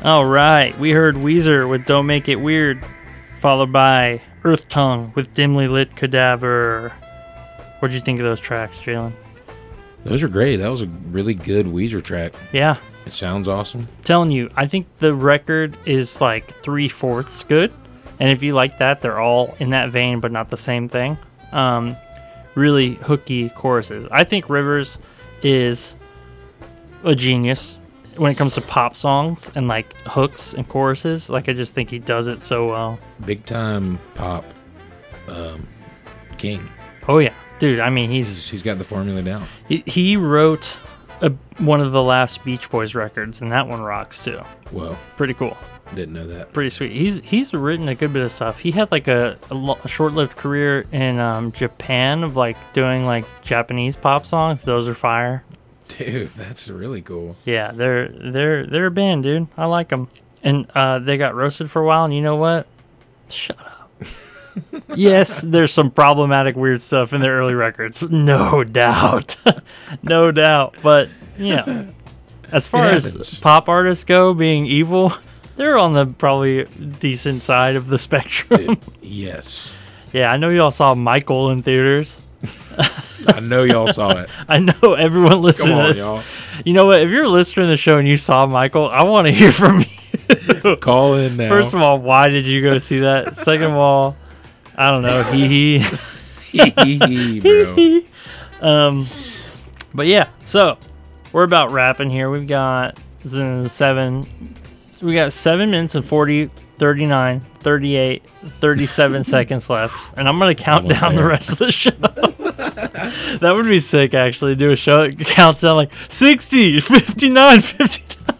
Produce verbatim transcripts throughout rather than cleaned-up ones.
All right, we heard Weezer with Don't Make It Weird, followed by Earth Tongue with Dimly Lit Cadaver. What'd you think of those tracks, Jalen? Those are great. That was a really good Weezer track. Yeah. It sounds awesome. I'm telling you, I think the record is like three-fourths good. And if you like that, they're all in that vein, but not the same thing. Um, really hooky choruses. I think Rivers is a genius when it comes to pop songs and like hooks and choruses. Like, I just think he does it so well. Big time pop um, king. Oh yeah, dude. I mean, he's he's, he's got the formula down. He, he wrote a, one of the last Beach Boys records, and that one rocks too. Whoa, pretty cool. Didn't know that. Pretty sweet. He's he's written a good bit of stuff. He had like a, a, lo- a short-lived career in um, Japan of like doing like Japanese pop songs. Those are fire. Dude, that's really cool. Yeah, they're they're they're a band, dude. I like them. And uh, they got roasted for a while, and you know what? Shut up. Yes, there's some problematic, weird stuff in their early records, no doubt, no doubt. But you know, as far as pop artists go, being evil, they're on the probably decent side of the spectrum. Dude, yes. Yeah, I know y'all saw Michael in theaters. I know y'all saw it. I know everyone listening Come on, to this. y'all. You know what? If you're listening to the show and you saw Michael, I want to hear from you. Call in now. First of all, why did you go see that? Second of all, I don't know. Hee hee. Hee hee, bro. Um, but yeah, so we're about wrapping here. We've got seven. We got seven minutes and forty, thirty-nine, thirty-eight, thirty-seven seconds left, and I'm gonna count Almost down there. The rest of the show. That would be sick, actually. Do a show that counts down like sixty, fifty-nine, fifty-nine.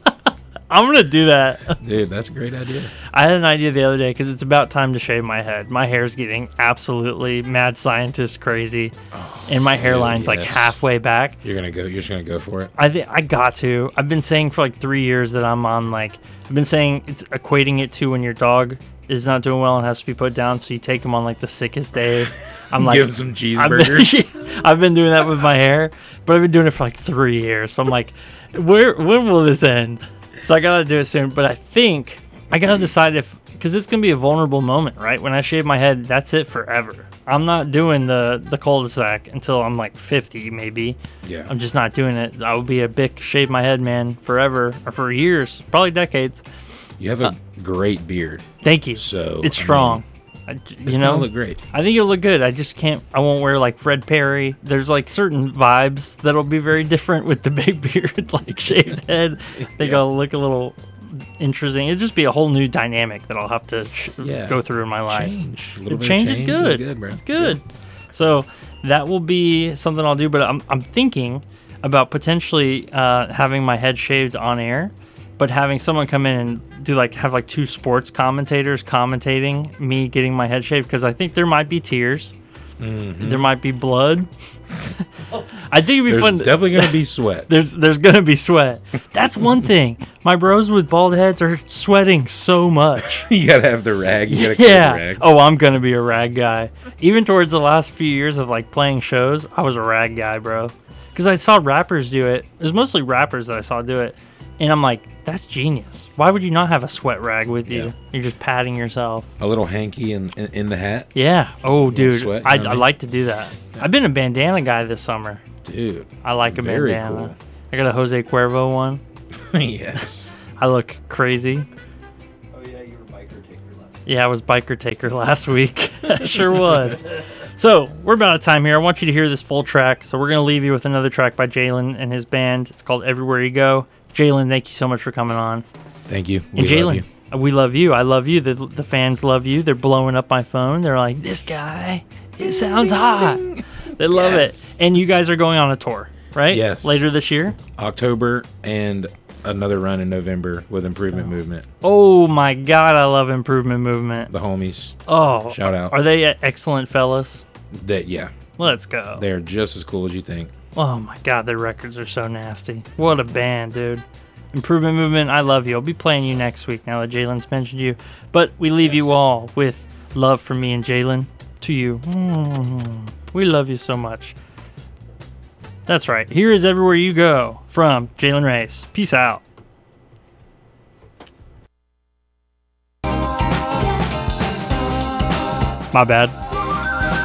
I'm going to do that. Dude, that's a great idea. I had an idea the other day because it's about time to shave my head. My hair's getting absolutely mad scientist crazy, oh, and my hairline's yes. like halfway back. You're going to go, you're just going to go for it? I think I got to. I've been saying for like three years that I'm on like, I've been saying it's equating it to when your dog is not doing well and has to be put down, so you take him on like the sickest day. I'm like, give him some cheeseburgers. I've been, I've been doing that with my hair, but I've been doing it for like three years. So I'm like, where when will this end? So I gotta do it soon. But I think I gotta decide if, because it's gonna be a vulnerable moment, right? When I shave my head, that's it forever. I'm not doing the the cul-de-sac until I'm like fifty, maybe. Yeah. I'm just not doing it. I will be a big shave my head man forever, or for years, probably decades. You have a uh, great beard. Thank you. So it's strong. I mean, I, you it's know, gonna look great. I think it'll look good. I just can't. I won't wear like Fred Perry. There's like certain vibes that'll be very different with the big beard, like shaved head. I think yeah. I'll look a little interesting. It'll just be a whole new dynamic that I'll have to sh- yeah. go through in my life. Change. A the little bit change, of change is good. Is good, bro. It's good. good. So that will be something I'll do. But I'm I'm thinking about potentially uh, having my head shaved on air, but having someone come in and do like have like two sports commentators commentating me getting my head shaved, because I think there might be tears, mm-hmm. there might be blood. I think it'd be there's fun. There's definitely gonna be sweat. There's there's gonna be sweat. That's one thing. My bros with bald heads are sweating so much. You gotta have the rag. You gotta yeah. the rag. Oh, I'm gonna be a rag guy. Even towards the last few years of like playing shows, I was a rag guy, bro. Because I saw rappers do it. It was mostly rappers that I saw do it, and I'm like, that's genius. Why would you not have a sweat rag with you? Yeah. You're just patting yourself. A little hanky in in, in the hat. Yeah. Oh, dude. Sweat, I, I, mean? I like to do that. Yeah. I've been a bandana guy this summer. Dude. I like a very bandana. Cool. I got a Jose Cuervo one. Yes. I look crazy. Oh, yeah, you were biker taker last week. Yeah, I was biker taker last week. I sure was. So, we're about out of time here. I want you to hear this full track. So, we're going to leave you with another track by Jalen and his band. It's called Everywhere You Go. Jalen, thank you so much for coming on. Thank you. We and Jalen, we love you. I love you. The, the fans love you. They're blowing up my phone. They're like, this guy, it sounds hot. They love yes. it. And you guys are going on a tour, right? Yes. Later this year? October and another run in November with Improvement Movement. Oh, my God. I love Improvement Movement. The homies. Oh. Shout out. Are they excellent fellas? That Yeah. Let's go. They're just as cool as you think. Oh, my God. Their records are so nasty. What a band, dude. Improvement Movement, I love you. I'll be playing you next week now that Jalen's mentioned you. But we leave yes. you all with love from me and Jalen to you. Mm, we love you so much. That's right. Here is Everywhere You Go from Jalen Race. Peace out. My bad.